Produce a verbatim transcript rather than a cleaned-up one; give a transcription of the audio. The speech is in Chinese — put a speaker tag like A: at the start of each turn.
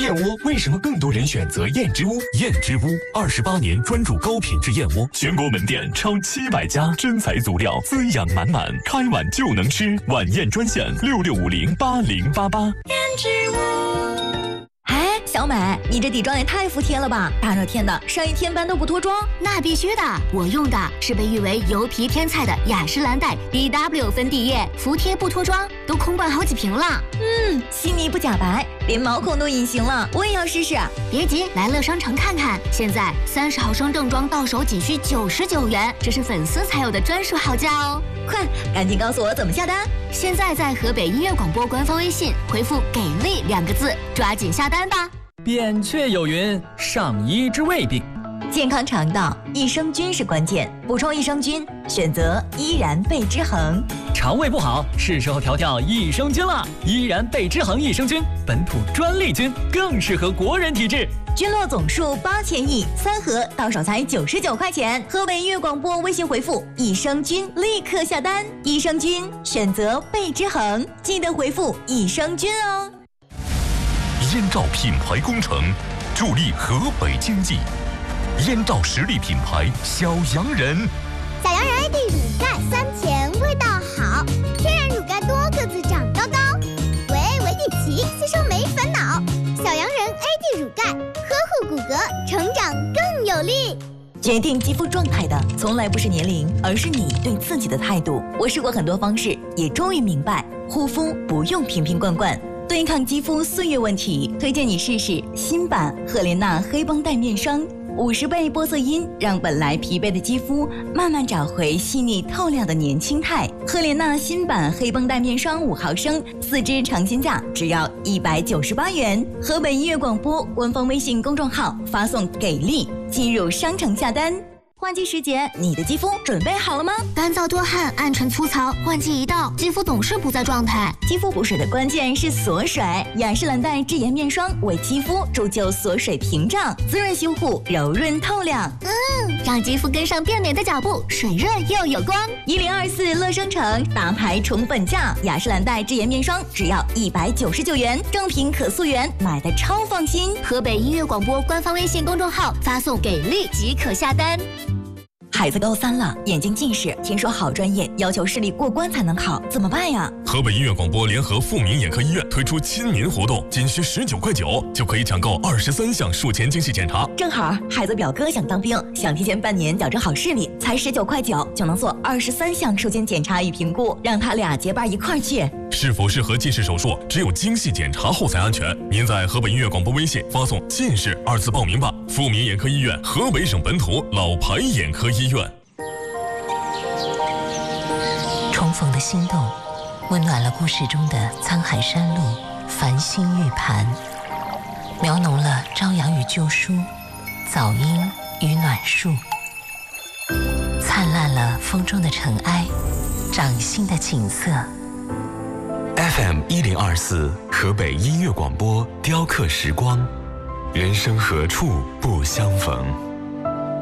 A: 燕窝为什么更多人选择燕之屋？
B: 燕之屋二十八年专注高品质燕窝，全国门店超七百家，真材足料，滋养满满，开碗就能吃。晚宴专线六六五零八零八八。
C: 燕之屋。哎，小美，你这底妆也太服帖了吧！大热天的，上一天班都不脱妆？
D: 那必须的，我用的是被誉为油皮天菜的雅诗兰黛 B W 粉底液，服帖不脱妆，都空罐好几瓶了。
C: 嗯，细腻不假白，连毛孔都隐形了，我也要试试。
D: 别急，来乐商城看看，现在三十毫升正装到手仅需九十九元，这是粉丝才有的专属好价哦！
C: 快，赶紧告诉我怎么下单！
D: 现在在河北音乐广播官方微信回复“给力”两个字，抓紧下单吧。
E: 扁鹊有云：上医治未病。
C: 健康肠道，益生菌是关键，补充益生菌，选择依然贝之恒。
E: 肠胃不好，是时候调调益生菌了。依然贝之恒益生菌，本土专利菌，更适合国人体质。
C: 菌落总数八千亿，三盒到手才九十九块钱。河北音乐广播微信回复益生菌，立刻下单。益生菌选择贝之恒，记得回复益生菌哦。
B: 燕赵品牌工程，助力河北经济。燕赵实力品牌小洋人，
F: 小洋人 A D 乳盖酸甜味道好，天然乳盖多个子长高高，维 A 维 D 奇吸收没烦恼。小洋人 A D 乳盖呵护骨骼，成长更有力。
C: 决定肌肤状态的从来不是年龄，而是你对自己的态度。我试过很多方式，也终于明白，护肤不用瓶瓶罐罐。对抗肌肤岁月问题，推荐你试试新版赫莲娜黑绷带面霜。五十倍玻色因让本来疲惫的肌肤慢慢找回细腻透亮的年轻态。赫莲娜新版黑绷带面霜五毫升，四支尝鲜价只要一百九十八元。河北音乐广播官方微信公众号发送给力，进入商城下单。换季时节，你的肌肤准备好了吗？
D: 干燥多汗、暗沉粗糙，换季一到，肌肤总是不在状态。
C: 肌肤补水的关键是锁水，雅诗兰黛智妍面霜为肌肤铸就锁水屏障，滋润修护，柔润透亮。
D: 嗯，让肌肤跟上变美的脚步，水润又有光。
C: 一零二四乐商城大牌宠粉价，雅诗兰黛智妍面霜只要一百九十九元，正品可溯源，买的超放心。
D: 河北音乐广播官方微信公众号发送给力即可下单。
C: 孩子高三了，眼睛近视，听说好专业要求视力过关才能考，怎么办呀？
B: 河北音乐广播联合富民眼科医院推出亲民活动，仅需十九块九就可以抢购二十三项术前精细检查。
C: 正好孩子表哥想当兵，想提前半年矫正好视力，才十九块九就能做二十三项术前检查与评估，让他俩结伴一块儿去。
B: 是否适合近视手术，只有精细检查后才安全。您在河北音乐广播微信发送“近视”二字报名吧。富民眼科医院，河北省本土老牌眼科医院。
G: 重逢的心动，温暖了故事中的沧海山路、繁星玉盘，描浓了朝阳与旧书、早樱与暖树，灿烂了风中的尘埃、掌心的景色。
A: F M 一零二四河北音乐广播，雕刻时光，人生何处不相逢。